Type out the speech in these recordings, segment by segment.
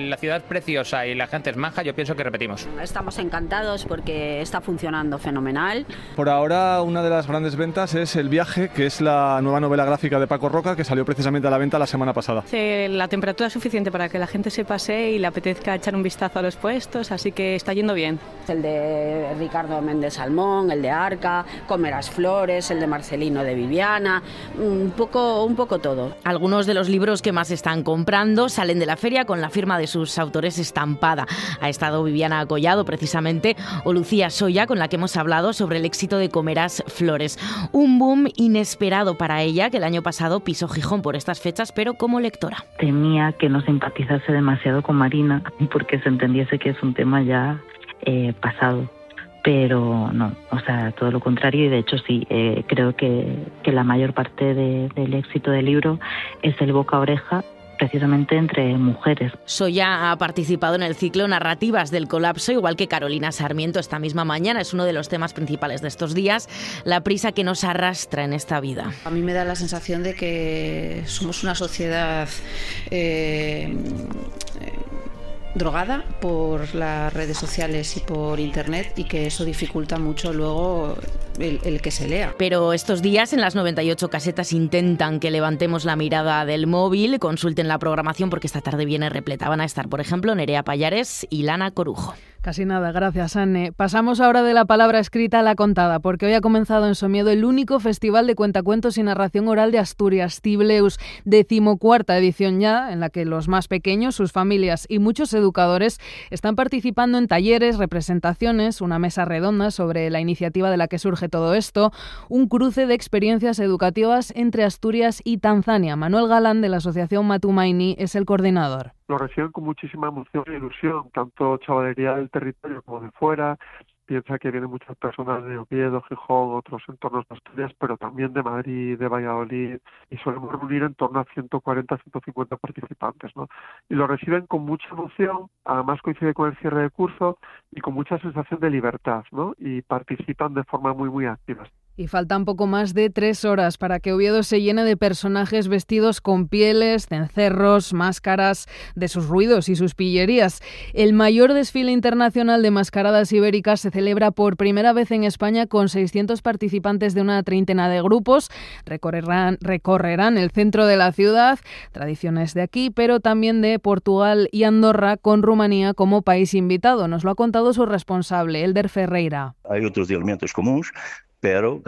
la ciudad es preciosa y la gente es maja, yo pienso que repetimos. Estamos encantados porque está funcionando fenomenal. Por ahora, una de las grandes ventas es El viaje, que es la nueva novela gráfica de Paco Roca, que salió precisamente a la venta la semana pasada. La temperatura es suficiente para que la gente se pase y le apetezca echar un vistazo a los puestos, así que está yendo bien. El de Ricardo Méndez Salmón, el de Arca, Comerás Flores, el de Marcelino de Viviana, un poco todo. Algunos de los libros que más están comprando salen de la feria con la firma de sus autores estampada. Ha estado Viviana Collado, precisamente, o Lucía Soya, con la que hemos hablado sobre el éxito de Comerás Flores. Un boom inesperado para ella, que el año pasado pisó Gijón por estas fechas, pero como lectora. Temía que no se empatizase demasiado con Marina, porque se entendiese que es un tema ya pasado. Pero no, o sea, todo lo contrario, y de hecho sí, creo que la mayor parte del éxito del libro es el boca a oreja, precisamente entre mujeres. Soya ha participado en el ciclo Narrativas del Colapso, igual que Carolina Sarmiento esta misma mañana. Es uno de los temas principales de estos días, la prisa que nos arrastra en esta vida. A mí me da la sensación de que somos una sociedad drogada por las redes sociales y por internet, y que eso dificulta mucho luego el que se lea. Pero estos días en las 98 casetas intentan que levantemos la mirada del móvil. Consulten la programación porque esta tarde viene repleta. Van a estar, por ejemplo, Nerea Pallares y Lana Corujo. Casi nada, gracias, Anne. Pasamos ahora de la palabra escrita a la contada, porque hoy ha comenzado en Somiedo el único festival de cuentacuentos y narración oral de Asturias, Cibleus, 14ª edición ya, en la que los más pequeños, sus familias y muchos educadores están participando en talleres, representaciones, una mesa redonda sobre la iniciativa de la que surge todo esto, un cruce de experiencias educativas entre Asturias y Tanzania. Manuel Galán, de la asociación Matumaini, es el coordinador. Lo reciben con muchísima emoción e ilusión, tanto chavalería del territorio como de fuera. Piensa que vienen muchas personas de Oviedo, Gijón, otros entornos de Asturias, pero también de Madrid, de Valladolid, y solemos reunir en torno a 140, 150 participantes, ¿no? Y lo reciben con mucha emoción, además coincide con el cierre de curso y con mucha sensación de libertad, ¿no? Y participan de forma muy, muy activa. Y faltan poco más de 3 horas para que Oviedo se llene de personajes vestidos con pieles, cencerros, máscaras, de sus ruidos y sus pillerías. El mayor desfile internacional de mascaradas ibéricas se celebra por primera vez en España con 600 participantes de una treintena de grupos. Recorrerán el centro de la ciudad, tradiciones de aquí, pero también de Portugal y Andorra, con Rumanía como país invitado. Nos lo ha contado su responsable, Elder Ferreira. Hay otros elementos comunes, pero,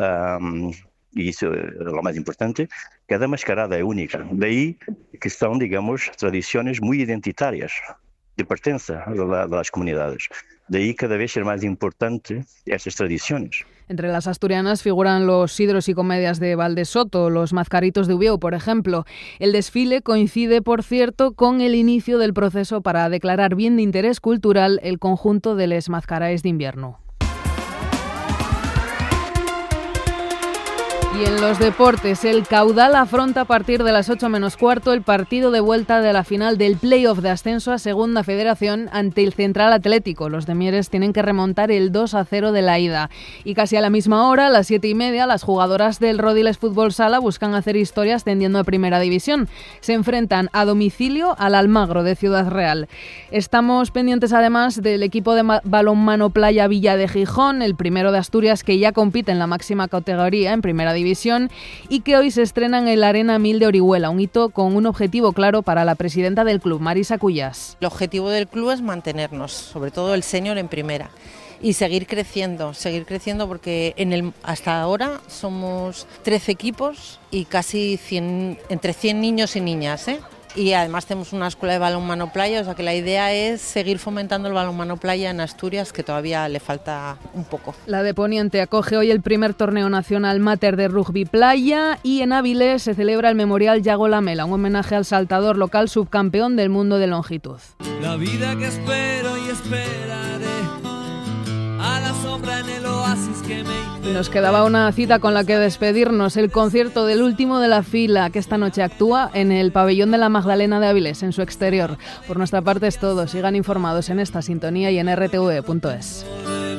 y eso es lo más importante, cada mascarada es única. De ahí que son, digamos, tradiciones muy identitarias de pertenencia a las comunidades. De ahí cada vez es más importante estas tradiciones. Entre las asturianas figuran los sidros y comedias de Valdesoto, los mazcaritos de Ubieu, por ejemplo. El desfile coincide, por cierto, con el inicio del proceso para declarar bien de interés cultural el conjunto de les mazcaraes de invierno. Y en los deportes, el Caudal afronta a partir de las 8 menos cuarto el partido de vuelta de la final del play-off de ascenso a Segunda Federación ante el Central Atlético. Los de Mieres tienen que remontar el 2-0 de la ida. Y casi a la misma hora, a las 7:30, las jugadoras del Rodiles Fútbol Sala buscan hacer historia ascendiendo a Primera División. Se enfrentan a domicilio al Almagro de Ciudad Real. Estamos pendientes además del equipo de balonmano Playa Villa de Gijón, el primero de Asturias que ya compite en la máxima categoría en Primera División y que hoy se estrena en el Arena 1000 de Orihuela, un hito con un objetivo claro para la presidenta del club, Marisa Cuyas. El objetivo del club es mantenernos, sobre todo el senior en primera, y seguir creciendo porque hasta ahora somos 13 equipos y casi entre 100 niños y niñas, Y además tenemos una escuela de balonmano playa, o sea que la idea es seguir fomentando el balonmano playa en Asturias, que todavía le falta un poco. La de Poniente acoge hoy el primer torneo nacional máter de rugby playa y en Avilés se celebra el Memorial Yago Lamela, un homenaje al saltador local subcampeón del mundo de longitud. La vida que espero y esperaré, a la sombra en el oasis que me... Y nos quedaba una cita con la que despedirnos, el concierto del último de la fila, que esta noche actúa en el pabellón de la Magdalena de Avilés, en su exterior. Por nuestra parte es todo. Sigan informados en esta sintonía y en rtv.es.